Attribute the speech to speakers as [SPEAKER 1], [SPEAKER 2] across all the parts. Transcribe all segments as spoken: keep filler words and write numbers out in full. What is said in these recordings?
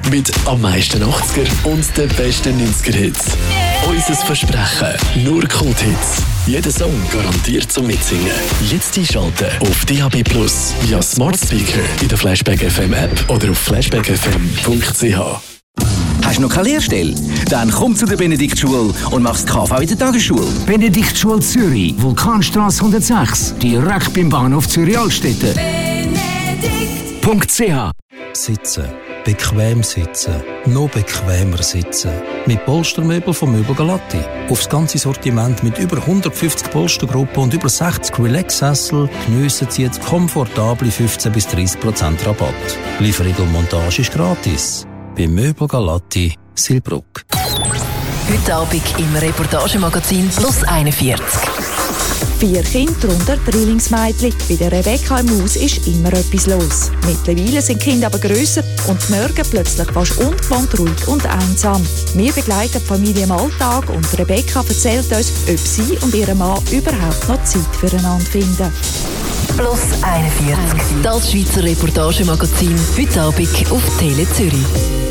[SPEAKER 1] mit am meisten achtziger und den besten neunziger-Hits. Unser Versprechen, nur Kult-Hits. Jeder Song garantiert zum Mitsingen. Jetzt einschalten auf D A B Plus, via Smart Speaker in der Flashback F M App oder auf flashback f m punkt c h.
[SPEAKER 2] Hast du noch keine Lehrstelle? Dann komm zu der Benediktschule und machst K V in der Tagesschule.
[SPEAKER 3] Benediktschule Zürich, Vulkanstrasse hundertsechs, direkt beim Bahnhof Zürich-Altstetten. Benedikt punkt c h.
[SPEAKER 4] Sitzen. Bequem sitzen. Noch bequemer sitzen. Mit Polstermöbel von Möbel Galatti. Aufs ganze Sortiment mit über hundertfünfzig Polstergruppen und über sechzig Relax-Sessel geniessen Sie jetzt komfortable fünfzehn bis dreißig Prozent Rabatt. Lieferung und Montage ist gratis. Bei Möbel Galatti, Silbruck.
[SPEAKER 5] Heute Abend im Reportagemagazin Plus einundvierzig.
[SPEAKER 6] Vier Kinder, darunter Drillingsmädchen. Bei der Rebecca im Haus ist immer etwas los. Mittlerweile sind die Kinder aber grösser und die Morgen plötzlich fast ungewohnt ruhig und einsam. Wir begleiten die Familie im Alltag und Rebecca erzählt uns, ob sie und ihr Mann überhaupt noch Zeit füreinander finden.
[SPEAKER 5] Plus einundvierzig. Das Schweizer Reportagemagazin. Heute Abend auf Tele Zürich.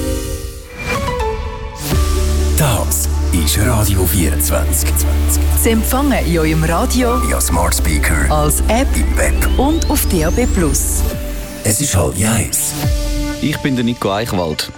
[SPEAKER 2] Das ist Radio vierundzwanzig.
[SPEAKER 5] Sie empfangen in eurem Radio,
[SPEAKER 2] Ja, Smart Speaker,
[SPEAKER 5] als App
[SPEAKER 2] im Web
[SPEAKER 5] und auf D A B Plus.
[SPEAKER 2] Es ist halb eins.
[SPEAKER 7] Ich bin der Nico Eichwald.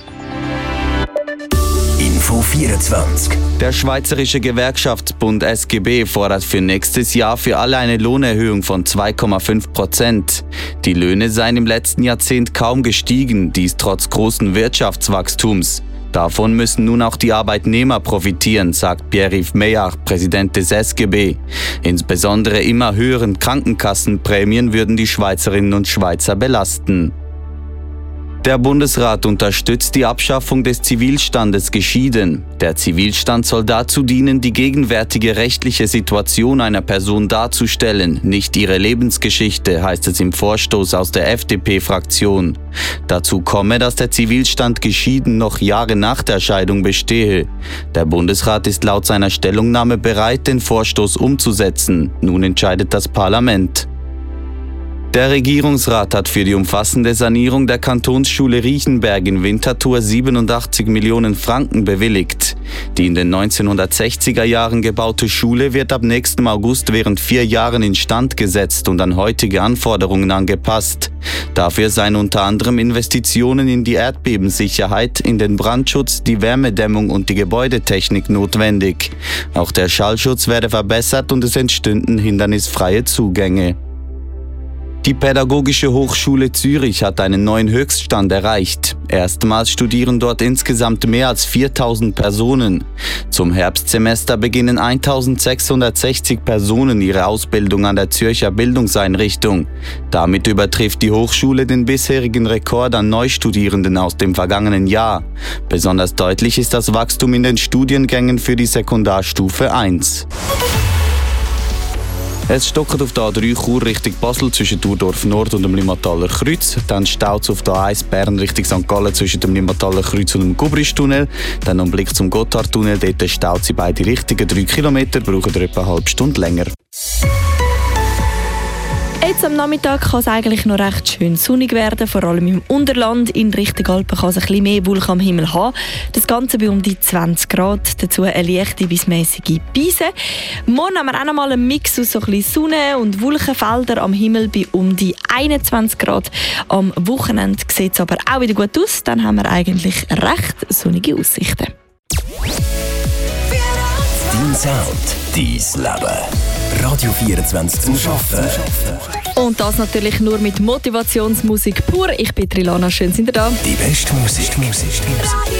[SPEAKER 2] Info vierundzwanzig.
[SPEAKER 7] Der Schweizerische Gewerkschaftsbund S G B fordert für nächstes Jahr für alle eine Lohnerhöhung von zwei Komma fünf Prozent. Die Löhne seien im letzten Jahrzehnt kaum gestiegen, dies trotz großen Wirtschaftswachstums. Davon müssen nun auch die Arbeitnehmer profitieren, sagt Pierre-Yves Meyer, Präsident des S G B. Insbesondere immer höheren Krankenkassenprämien würden die Schweizerinnen und Schweizer belasten. Der Bundesrat unterstützt die Abschaffung des Zivilstandes geschieden. Der Zivilstand soll dazu dienen, die gegenwärtige rechtliche Situation einer Person darzustellen, nicht ihre Lebensgeschichte, heißt es im Vorstoß aus der F D P-Fraktion. Dazu komme, dass der Zivilstand geschieden noch Jahre nach der Scheidung bestehe. Der Bundesrat ist laut seiner Stellungnahme bereit, den Vorstoß umzusetzen. Nun entscheidet das Parlament. Der Regierungsrat hat für die umfassende Sanierung der Kantonsschule Riechenberg in Winterthur siebenundachtzig Millionen Franken bewilligt. Die in den neunzehnhundertsechziger Jahren gebaute Schule wird ab nächstem August während vier Jahren instand gesetzt und an heutige Anforderungen angepasst. Dafür seien unter anderem Investitionen in die Erdbebensicherheit, in den Brandschutz, die Wärmedämmung und die Gebäudetechnik notwendig. Auch der Schallschutz werde verbessert und es entstünden hindernisfreie Zugänge. Die Pädagogische Hochschule Zürich hat einen neuen Höchststand erreicht. Erstmals studieren dort insgesamt mehr als viertausend Personen. Zum Herbstsemester beginnen eintausendsechshundertsechzig Personen ihre Ausbildung an der Zürcher Bildungseinrichtung. Damit übertrifft die Hochschule den bisherigen Rekord an Neustudierenden aus dem vergangenen Jahr. Besonders deutlich ist das Wachstum in den Studiengängen für die Sekundarstufe eins. Es stockt auf der A drei Chur Richtung Basel zwischen Thurdorf Nord und dem Limmataler Kreuz. Dann staut es auf der A eins Bern Richtung Sankt Gallen zwischen dem Limmataler Kreuz und dem Gubristunnel. Dann am Blick zum Gotthardtunnel, dort staut sie beide Richtungen. Drei Kilometer brauchen etwa eine halbe Stunde länger.
[SPEAKER 8] Jetzt am Nachmittag kann es eigentlich noch recht schön sonnig werden, vor allem im Unterland. In Richtung Alpen kann es ein bisschen mehr Wolken am Himmel haben. Das Ganze bei um die zwanzig Grad, dazu eine leichte bis mäßige Beise. Morgen haben wir auch noch mal einen Mix aus so ein bisschen Sonne und Wolkenfelder am Himmel bei um die einundzwanzig Grad. Am Wochenende sieht es aber auch wieder gut aus, dann haben wir eigentlich recht sonnige Aussichten.
[SPEAKER 2] Dein Sound, dein Leben. Radio vierundzwanzig zum Arbeiten.
[SPEAKER 8] Und das natürlich nur mit Motivationsmusik pur. Ich bin Trilana, schön sind ihr da.
[SPEAKER 2] Die beste Musik. Musik.